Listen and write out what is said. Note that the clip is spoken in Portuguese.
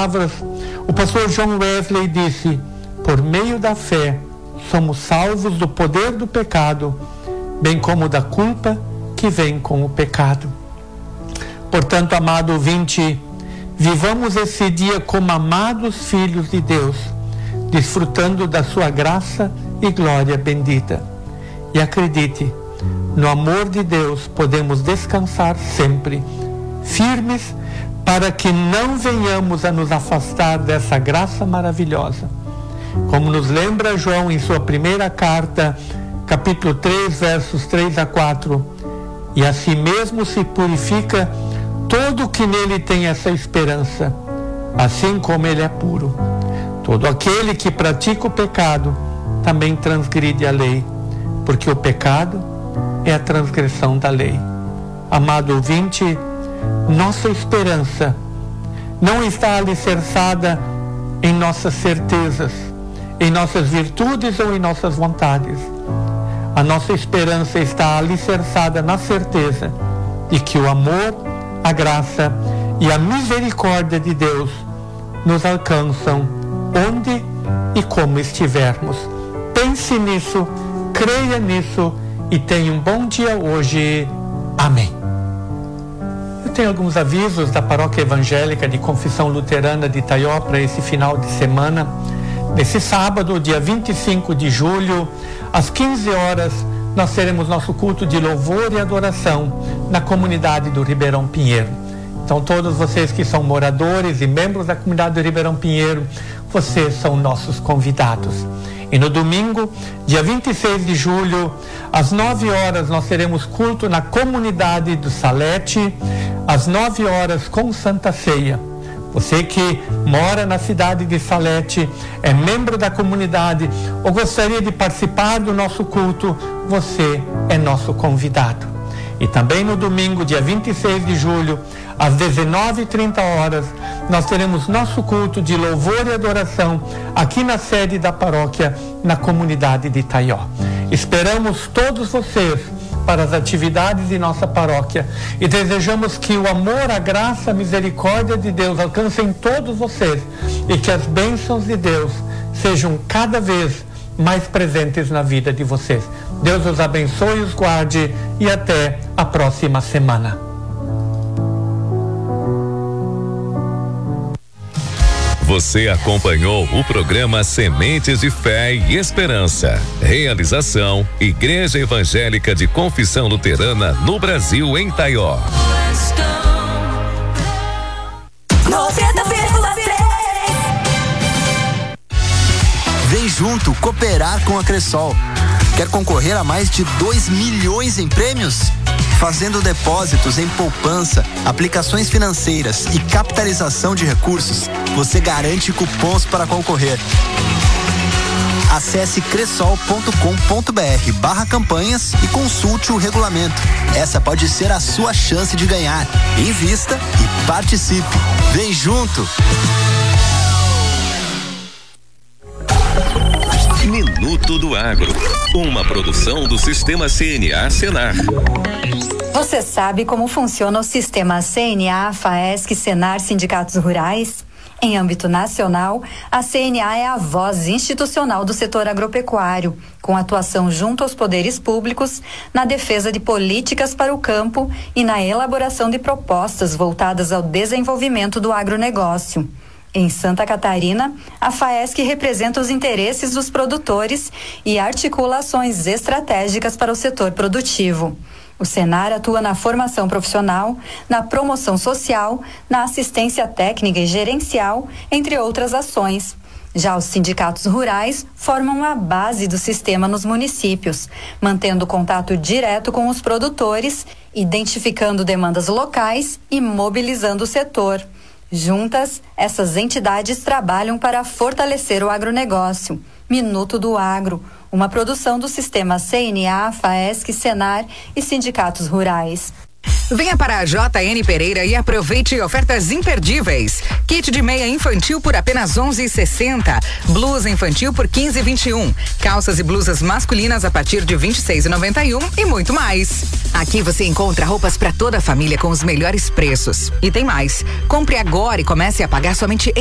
palavras, o pastor John Wesley disse: por meio da fé, somos salvos do poder do pecado, bem como da culpa que vem com o pecado. Portanto, amado ouvinte, vivamos esse dia como amados filhos de Deus, desfrutando da sua graça e glória bendita. E acredite, no amor de Deus podemos descansar sempre, firmes, para que não venhamos a nos afastar dessa graça maravilhosa. Como nos lembra João em sua primeira carta, capítulo 3, versos 3 a 4, e assim mesmo se purifica todo que nele tem essa esperança, assim como ele é puro. Todo aquele que pratica o pecado também transgride a lei, porque o pecado é a transgressão da lei. Amado ouvinte, nossa esperança não está alicerçada em nossas certezas, em nossas virtudes ou em nossas vontades. A nossa esperança está alicerçada na certeza de que o amor, a graça e a misericórdia de Deus nos alcançam onde e como estivermos. Pense nisso, creia nisso e tenha um bom dia hoje. Amém. Eu tenho alguns avisos da Paróquia Evangélica de Confissão Luterana de Itaió para esse final de semana. Nesse sábado, dia 25 de julho, às 15 horas, nós teremos nosso culto de louvor e adoração na comunidade do Ribeirão Pinheiro. Então, todos vocês que são moradores e membros da comunidade do Ribeirão Pinheiro, vocês são nossos convidados. E no domingo, dia 26 de julho, às 9 horas, nós teremos culto na comunidade do Salete, às 9 horas com Santa Ceia. Você que mora na cidade de Salete, é membro da comunidade ou gostaria de participar do nosso culto, você é nosso convidado. E também no domingo, dia 26 de julho, às 19h30, nós teremos nosso culto de louvor e adoração aqui na sede da paróquia, na comunidade de Itaió. Esperamos todos vocês para as atividades de nossa paróquia e desejamos que o amor, a graça, a misericórdia de Deus alcancem todos vocês e que as bênçãos de Deus sejam cada vez mais presentes na vida de vocês. Deus os abençoe e os guarde e até a próxima semana. Você acompanhou o programa Sementes de Fé e Esperança. Realização: Igreja Evangélica de Confissão Luterana no Brasil, em Itaió. 90,3. Vem junto cooperar com a Cressol. Quer concorrer a mais de 2 milhões em prêmios? Fazendo depósitos em poupança, aplicações financeiras e capitalização de recursos, você garante cupons para concorrer. Acesse cressol.com.br/campanhas e consulte o regulamento. Essa pode ser a sua chance de ganhar. Invista e participe. Vem junto! Minuto do Agro, uma produção do Sistema CNA Senar. Você sabe como funciona o sistema CNA, FAESC, Senar, Sindicatos Rurais? Em âmbito nacional, a CNA é a voz institucional do setor agropecuário, com atuação junto aos poderes públicos, na defesa de políticas para o campo e na elaboração de propostas voltadas ao desenvolvimento do agronegócio. Em Santa Catarina, a FAESC representa os interesses dos produtores e articula ações estratégicas para o setor produtivo. O Senar atua na formação profissional, na promoção social, na assistência técnica e gerencial, entre outras ações. Já os sindicatos rurais formam a base do sistema nos municípios, mantendo contato direto com os produtores, identificando demandas locais e mobilizando o setor. Juntas, essas entidades trabalham para fortalecer o agronegócio. Minuto do Agro, uma produção do Sistema CNA, FAESC, Senar e Sindicatos Rurais. Venha para a JN Pereira e aproveite ofertas imperdíveis. Kit de meia infantil por apenas R$11,60. Blusa infantil por R$15,21. Calças e blusas masculinas a partir de R$26,91 e muito mais. Aqui você encontra roupas para toda a família com os melhores preços. E tem mais. Compre agora e comece a pagar somente